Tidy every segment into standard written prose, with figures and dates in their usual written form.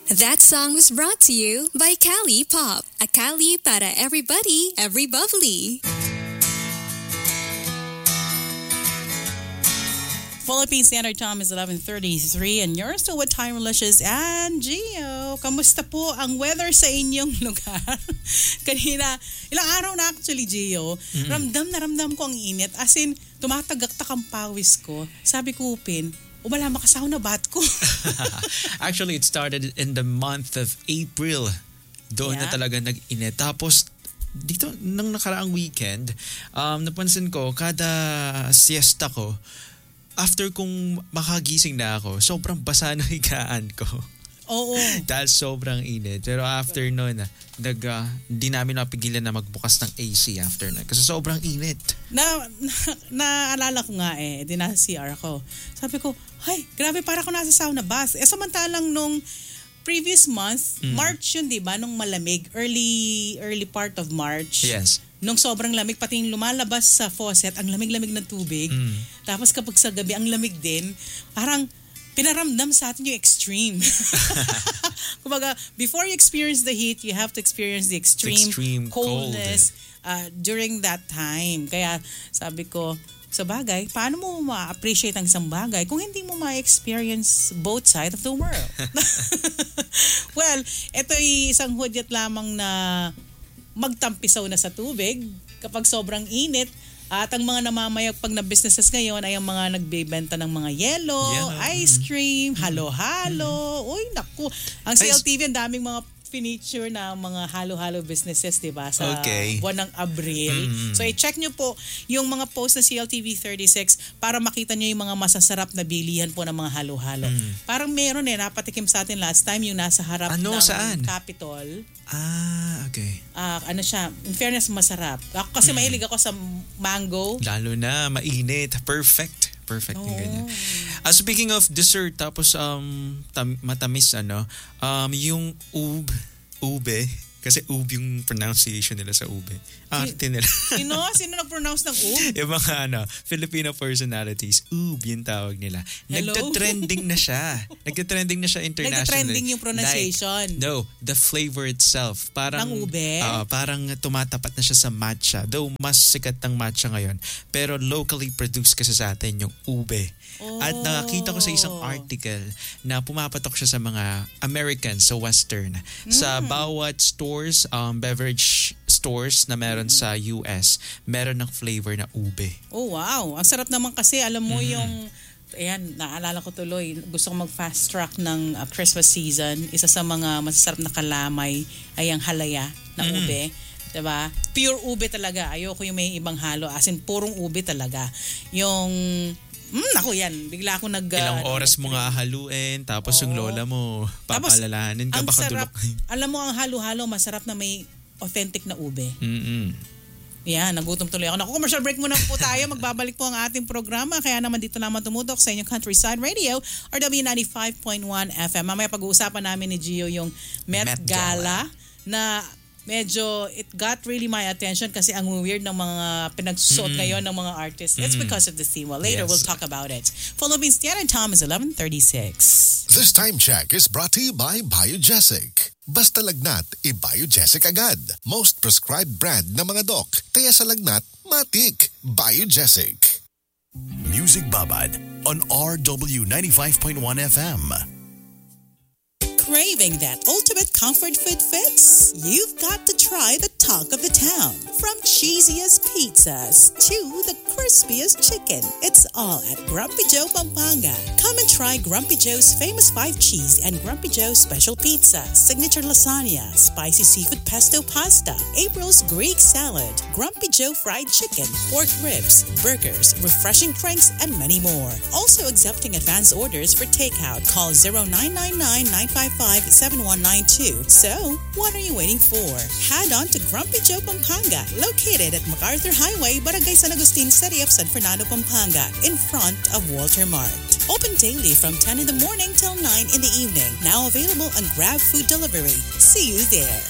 That song was brought to you by Cali Pop. A Cali para everybody, every bubbly. Philippine Standard Time is 11:33 and you're still with Time Malicious and Gio. Kamusta po ang weather sa inyong lugar? Kanina, ilang araw na actually, Gio. Ramdam na ramdam ko ang init. As in, tumatagaktak ang pawis ko. Sabi ko, Upin, wala makasaw na bat ko. Actually, it started in the month of April. Doon na talaga nag-init. Tapos, dito, nang nakaraang weekend, napansin ko, kada siesta ko, after kung makagising na ako, sobrang basa na higaan ko. Oo. Dahil sobrang init. Pero after nun, di namin napigilan na magbukas ng AC after nun. Kasi sobrang init. Naalala ko nga di nasa CR ako. Sabi ko, ay, grabe, para ko nasa sauna bath. Samantalang nung previous month, March yun, di ba? Nung malamig, early part of March. Yes. Nung sobrang lamig, pati yung lumalabas sa faucet, ang lamig-lamig ng tubig. Tapos kapag sa gabi, ang lamig din. Parang pinaramdam sa atin yung extreme. Kumbaga, before you experience the heat, you have to experience the extreme coldness during that time. Kaya sabi ko, sa bagay, paano mo ma-appreciate ang isang bagay kung hindi mo ma-experience both sides of the world? Well, ito ay isang hudyat lamang na magtampisaw na sa tubig kapag sobrang init. At ang mga namamayagpag na businesses ngayon ay ang mga nagbebenta ng mga yelo, ice cream, halo-halo. Uy, naku. Ang CLTV, ang daming mga finiture na mga halo-halo businesses, di ba? Sa buwan ng Abril. So, i-check nyo po yung mga post ng CLTV 36 para makita nyo yung mga masasarap na bilihan po ng mga halo-halo. Parang meron napatikim sa atin last time yung nasa harap ng Capitol. Okay. Ano siya, in fairness, masarap. Ako kasi mahilig ako sa mango. Lalo na, mainit. Perfect yung ganyan. Speaking of dessert, tapos matamis, yung ube, kasi ube yung pronunciation nila sa ube. Arte nila. Sino nag-pronounce ng ube? Yung mga Filipino personalities, ube yung tawag nila. Nagtatrending na siya. Nagtatrending na siya internationally. Nagtatrending yung pronunciation. The flavor itself. Parang, ng ube? Parang tumatapat na siya sa matcha. Though mas sikat ng matcha ngayon. Pero locally produced kasi sa atin yung ube. At nakakita ko sa isang article na pumapatok siya sa mga Americans, sa Western. Sa bawat stores, beverage stores na meron sa US, meron ng flavor na ube. Oh, wow. Ang sarap naman kasi, alam mo yung, naalala ko tuloy, gusto kong mag-fast track ng Christmas season. Isa sa mga masasarap na kalamay ay ang halaya na ube. Diba? Pure ube talaga. Ayoko yung may ibang halo. As in, purong ube talaga. Yung ako yan. Bigla ako ilang oras mo nga haluin, tapos yung lola mo, papalalahanin ka, baka dulok. Alam mo, ang halo-halo, masarap na may authentic na ube. Yan, nagutom tuloy ako. Naku, commercial break muna po tayo. Magbabalik po ang ating programa. Kaya naman dito naman tumutok sa inyong Countryside Radio or W95.1 FM. Mamaya pag-uusapan namin ni Gio yung Met Gala na medyo it got really my attention kasi ang weird ng mga pinagsusuot ngayon ng mga artists. It's because of the theme. Well, later we'll talk about it. Philippine Standard Time is 11:36. This time check is brought to you by Biogesic. Basta lagnat, i-Biogesic agad. Most prescribed brand na mga doc. Kaya sa lagnat, matik. Biogesic. Music Babad on RW 95.1 FM. Craving that ultimate comfort food fix? You've got to try the talk of the town. From cheesiest pizzas to the crispiest chicken, it's all at Grumpy Joe Pampanga. Come and try Grumpy Joe's famous 5-cheese and Grumpy Joe special pizza, signature lasagna, spicy seafood pesto pasta, April's Greek salad, Grumpy Joe fried chicken, pork ribs, burgers, refreshing drinks, and many more. Also accepting advance orders for takeout. Call 0999-955-7192. So, what are you waiting for? Head on to Grumpy Joe Pampanga, located at MacArthur Highway, Barangay San Agustin, City of San Fernando, Pampanga, in front of Walter Mart. Open daily from 10 in the morning till 9 in the evening. Now available on Grab Food Delivery. See you there.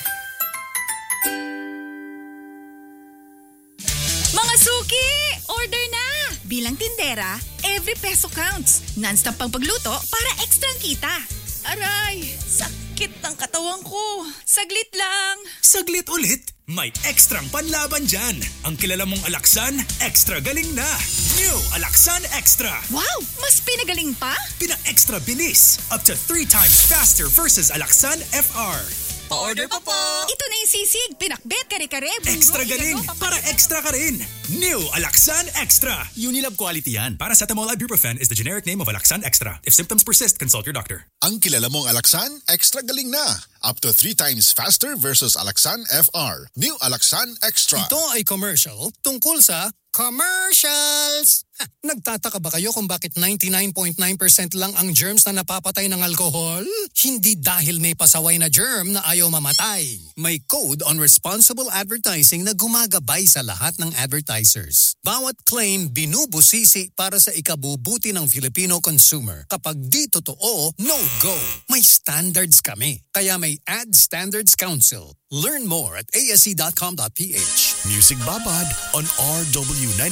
Mga suki! Order na! Bilang tindera, every peso counts. Non-stop pang pagluto para extra kita. Aray, sakit ng katawan ko. Saglit lang. Saglit ulit, may ekstrang panlaban dyan. Ang kilala mong Alaxan, extra galing na. New Alaxan Extra. Wow, mas pinagaling pa? Pina-extra bilis. Up to 3 times faster versus Alaxan FR. Pa-order pa po. Ito na yung sisig, pinakbet, kare-kare, buro, Extra galing, para extra ka rin. New Alaxan Extra. Unilab quality yan. Paracetamol ibuprofen is the generic name of Alaxan Extra. If symptoms persist, consult your doctor. Ang kilala mong Alaxan, extra galing na. Up to 3 times faster versus Alaxan FR. New Alaxan Extra. Ito ay commercial tungkol sa commercials. Nagtataka ba kayo kung bakit 99.9% lang ang germs na napapatay ng alkohol? Hindi dahil may pasaway na germ na ayaw mamatay. May code on responsible advertising na gumagabay sa lahat ng advertisers. Bawat claim binubusisi para sa ikabubuti ng Filipino consumer. Kapag di totoo, no go. May standards kami. Kaya may Ad Standards Council. Learn more at asc.com.ph. Music Babad on RW90.